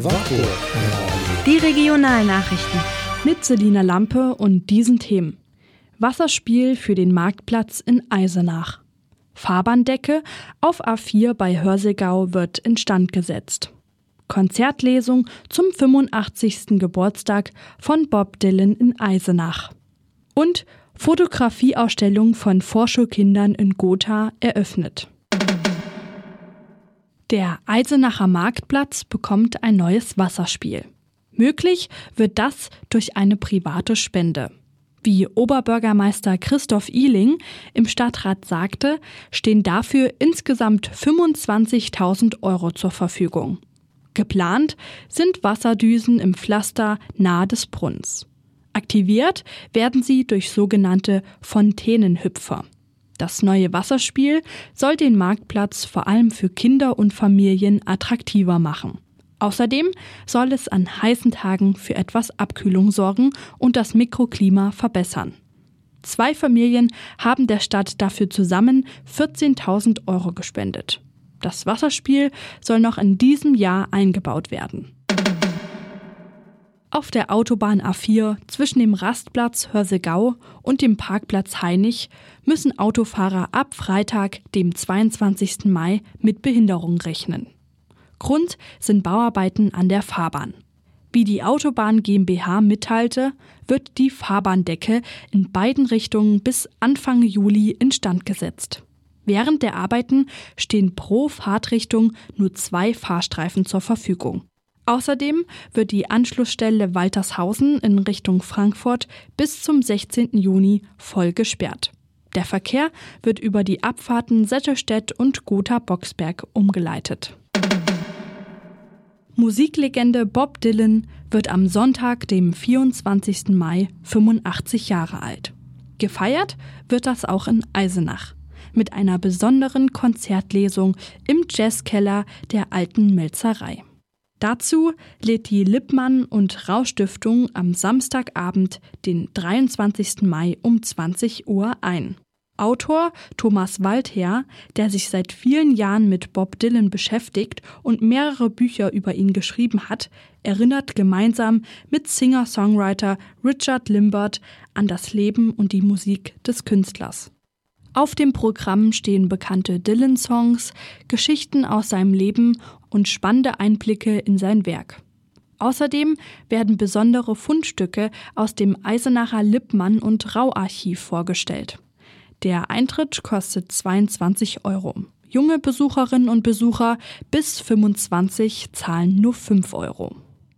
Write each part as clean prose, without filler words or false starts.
Die Regionalnachrichten mit Selina Lampe und diesen Themen. Wasserspiel für den Marktplatz in Eisenach. Fahrbahndecke auf A4 bei Hörsegau wird instand gesetzt. Konzertlesung zum 85. Geburtstag von Bob Dylan in Eisenach. Und Fotografieausstellung von Vorschulkindern in Gotha eröffnet. Der Eisenacher Marktplatz bekommt ein neues Wasserspiel. Möglich wird das durch eine private Spende. Wie Oberbürgermeister Christoph Ihling im Stadtrat sagte, stehen dafür insgesamt 25.000 € zur Verfügung. Geplant sind Wasserdüsen im Pflaster nahe des Brunnens. Aktiviert werden sie durch sogenannte Fontänenhüpfer. Das neue Wasserspiel soll den Marktplatz vor allem für Kinder und Familien attraktiver machen. Außerdem soll es an heißen Tagen für etwas Abkühlung sorgen und das Mikroklima verbessern. 2 Familien haben der Stadt dafür zusammen 14.000 € gespendet. Das Wasserspiel soll noch in diesem Jahr eingebaut werden. Auf der Autobahn A4 zwischen dem Rastplatz Hörsegau und dem Parkplatz Hainich müssen Autofahrer ab Freitag, dem 22. Mai, mit Behinderung rechnen. Grund sind Bauarbeiten an der Fahrbahn. Wie die Autobahn GmbH mitteilte, wird die Fahrbahndecke in beiden Richtungen bis Anfang Juli instand gesetzt. Während der Arbeiten stehen pro Fahrtrichtung nur 2 Fahrstreifen zur Verfügung. Außerdem wird die Anschlussstelle Waltershausen in Richtung Frankfurt bis zum 16. Juni voll gesperrt. Der Verkehr wird über die Abfahrten Settelstedt und Gotha-Boxberg umgeleitet. Musiklegende Bob Dylan wird am Sonntag, dem 24. Mai, 85 Jahre alt. Gefeiert wird das auch in Eisenach mit einer besonderen Konzertlesung im Jazzkeller der Alten Melzerei. Dazu lädt die Lippmann und Rau Stiftung am Samstagabend, den 23. Mai um 20 Uhr ein. Autor Thomas Waldherr, der sich seit vielen Jahren mit Bob Dylan beschäftigt und mehrere Bücher über ihn geschrieben hat, erinnert gemeinsam mit Singer-Songwriter Richard Limbert an das Leben und die Musik des Künstlers. Auf dem Programm stehen bekannte Dylan-Songs, Geschichten aus seinem Leben und spannende Einblicke in sein Werk. Außerdem werden besondere Fundstücke aus dem Eisenacher Lippmann- und Rau-Archiv vorgestellt. Der Eintritt kostet 22 €. Junge Besucherinnen und Besucher bis 25 zahlen nur 5 €.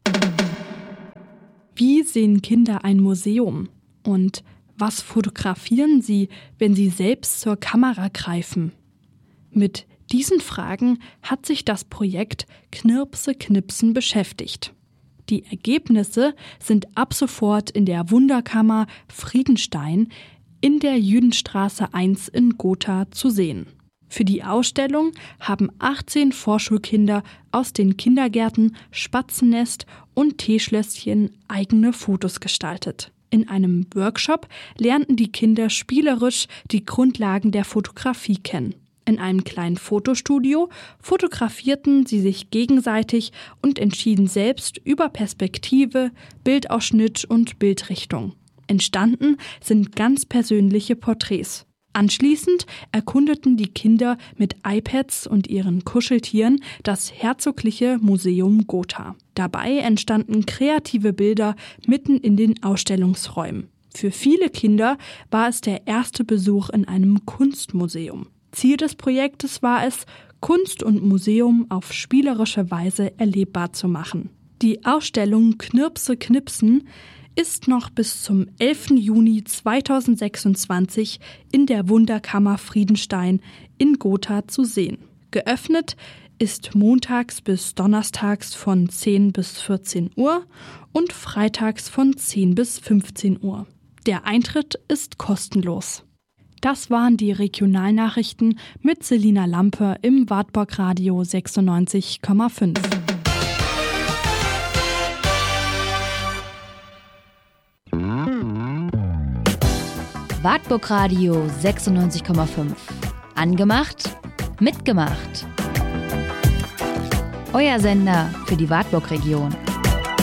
Wie sehen Kinder ein Museum? Und was fotografieren sie, wenn sie selbst zur Kamera greifen? Mit diesen Fragen hat sich das Projekt Knirpse Knipsen beschäftigt. Die Ergebnisse sind ab sofort in der Wunderkammer Friedenstein in der Jüdenstraße 1 in Gotha zu sehen. Für die Ausstellung haben 18 Vorschulkinder aus den Kindergärten Spatzennest und Teeschlösschen eigene Fotos gestaltet. In einem Workshop lernten die Kinder spielerisch die Grundlagen der Fotografie kennen. In einem kleinen Fotostudio fotografierten sie sich gegenseitig und entschieden selbst über Perspektive, Bildausschnitt und Bildrichtung. Entstanden sind ganz persönliche Porträts. Anschließend erkundeten die Kinder mit iPads und ihren Kuscheltieren das Herzogliche Museum Gotha. Dabei entstanden kreative Bilder mitten in den Ausstellungsräumen. Für viele Kinder war es der erste Besuch in einem Kunstmuseum. Ziel des Projektes war es, Kunst und Museum auf spielerische Weise erlebbar zu machen. Die Ausstellung Knirpse Knipsen ist noch bis zum 11. Juni 2026 in der Wunderkammer Friedenstein in Gotha zu sehen. Geöffnet ist montags bis donnerstags von 10 bis 14 Uhr und freitags von 10 bis 15 Uhr. Der Eintritt ist kostenlos. Das waren die Regionalnachrichten mit Selina Lampe im Wartburg Radio 96,5. Wartburg Radio 96,5. Angemacht, mitgemacht. Euer Sender für die Wartburg-Region.